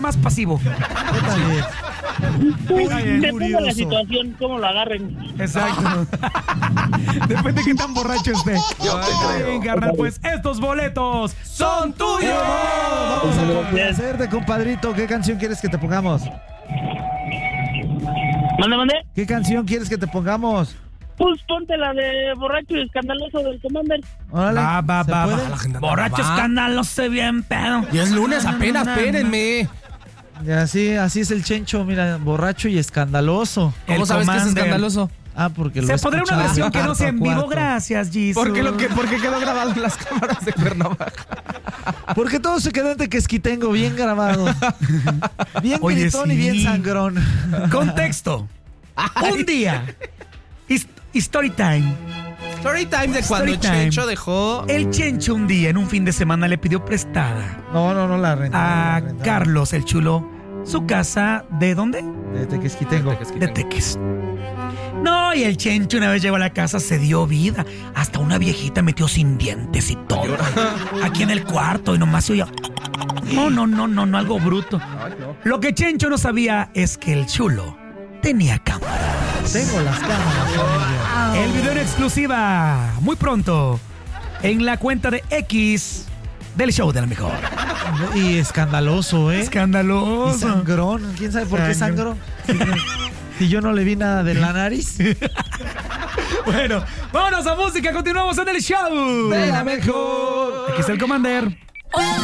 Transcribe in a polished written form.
más pasivo. Depende de la situación, cómo lo agarren. Exacto. Depende de qué tan borracho esté. Yo te creo. Bien, carnal, pues estos boletos son tuyos. Vamos a complacerte, compadrito. ¿Qué canción quieres que te pongamos? Mande. ¿Qué canción quieres que te pongamos? Pues ponte la de borracho y escandaloso del Commander. Órale, Va. ¿se puede? La gente anda Borracho brava. escandaloso, bien pedo. Y es lunes apenas, espérenme. Y así es el Chencho, mira, borracho y escandaloso. ¿Cómo El sabes que es Commander. escandaloso? Ah, porque lo Se he podría una escuchado versión que no cuarto sea a en vivo, cuarto. gracias, Jesus. Porque quedó grabado en las cámaras de Cuernavaca. Porque todo se quedó en Tequesquitengo, bien grabado. Bien Oye, gritón sí. y bien sangrón. Contexto. Un día. Story time. Story time de cuando Story time. Chencho dejó... El Chencho un día, en un fin de semana, le pidió prestada No, la renta. a Carlos el Chulo su casa. ¿De dónde? De Tequesquitengo. De Teques. No, y el Chencho una vez llegó a la casa, se dio vida. Hasta una viejita metió sin dientes y todo. Aquí en el cuarto y nomás se oía. No, algo bruto. Lo que Chencho no sabía es que el Chulo tenía cámara. Tengo las cámaras, familia. El video en exclusiva, muy pronto, en la cuenta de X del show de la mejor. Y escandaloso, ¿eh? Y Escandaloso. sangrón. ¿Quién sabe por qué sangró? Si yo no le vi nada de la nariz. Bueno, vámonos a música, continuamos en el show De la mejor. Aquí está el Commander.